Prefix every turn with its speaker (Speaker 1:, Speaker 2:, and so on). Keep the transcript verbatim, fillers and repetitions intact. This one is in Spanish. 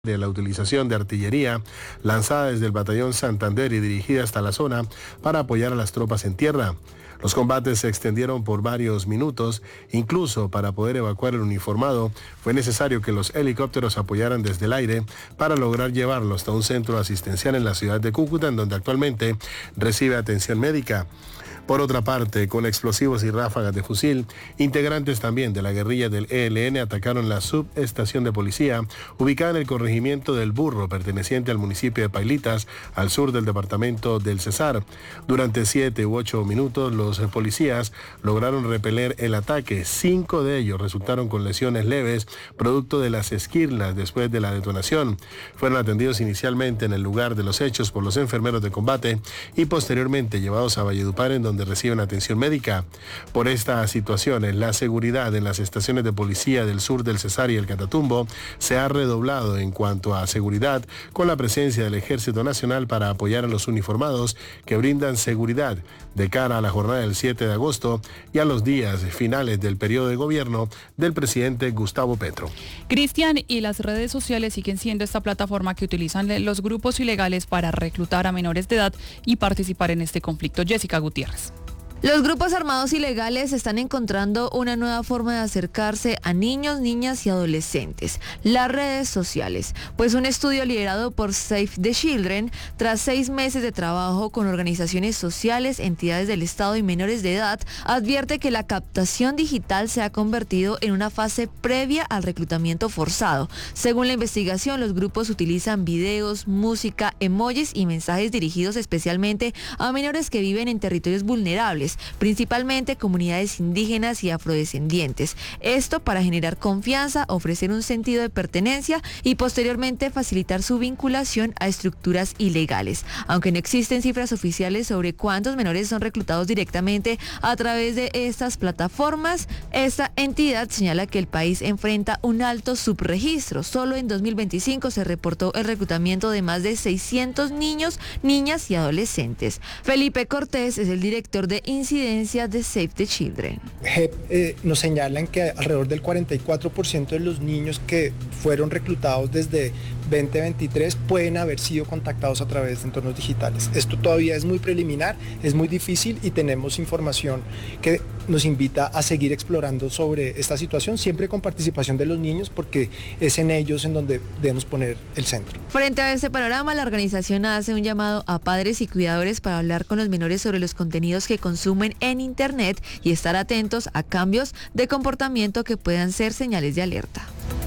Speaker 1: de la utilización de artillería lanzada desde el batallón Santander y dirigida hasta la zona para apoyar a las tropas en tierra. Los combates se extendieron por varios minutos, incluso para poder evacuar el uniformado fue necesario que los helicópteros apoyaran desde el aire para lograr llevarlo hasta un centro asistencial en la ciudad de Cúcuta, en donde actualmente recibe atención médica. Por otra parte, con explosivos y ráfagas de fusil, integrantes también de la guerrilla del E L N atacaron la subestación de policía ubicada en el corregimiento del Burro, perteneciente al municipio de Pailitas, al sur del departamento del Cesar. Durante siete u ocho minutos, los policías lograron repeler el ataque. Cinco de ellos resultaron con lesiones leves, producto de las esquirlas después de la detonación. Fueron atendidos inicialmente en el lugar de los hechos por los enfermeros de combate y posteriormente llevados a Valledupar, en donde donde reciben atención médica. Por estas situaciones, la seguridad en las estaciones de policía del sur del Cesar y el Catatumbo se ha redoblado en cuanto a seguridad, con la presencia del Ejército Nacional para apoyar a los uniformados que brindan seguridad de cara a la jornada del siete de agosto y a los días finales del periodo de gobierno del presidente Gustavo Petro.
Speaker 2: Cristian, y las redes sociales siguen siendo esta plataforma que utilizan los grupos ilegales para reclutar a menores de edad y participar en este conflicto. Jessica Gutiérrez.
Speaker 3: Los grupos armados ilegales están encontrando una nueva forma de acercarse a niños, niñas y adolescentes, las redes sociales. Pues un estudio liderado por Save the Children, tras seis meses de trabajo con organizaciones sociales, entidades del Estado y menores de edad, advierte que la captación digital se ha convertido en una fase previa al reclutamiento forzado. Según la investigación, los grupos utilizan videos, música, emojis y mensajes dirigidos especialmente a menores que viven en territorios vulnerables, principalmente comunidades indígenas y afrodescendientes. Esto para generar confianza, ofrecer un sentido de pertenencia y posteriormente facilitar su vinculación a estructuras ilegales. Aunque no existen cifras oficiales sobre cuántos menores son reclutados directamente a través de estas plataformas, esta entidad señala que el país enfrenta un alto subregistro. Solo en dos mil veinticinco se reportó el reclutamiento de más de seiscientos niños, niñas y adolescentes. Felipe Cortés es el director de incidencia de Save the Children.
Speaker 4: G E P eh, nos señalan que alrededor del cuarenta y cuatro por ciento de los niños que fueron reclutados desde veinte veintitrés pueden haber sido contactados a través de entornos digitales. Esto todavía es muy preliminar, es muy difícil y tenemos información que nos invita a seguir explorando sobre esta situación, siempre con participación de los niños, porque es en ellos en donde debemos poner el centro.
Speaker 3: Frente a este panorama, la organización hace un llamado a padres y cuidadores para hablar con los menores sobre los contenidos que consumen en Internet y estar atentos a cambios de comportamiento que puedan ser señales de alerta.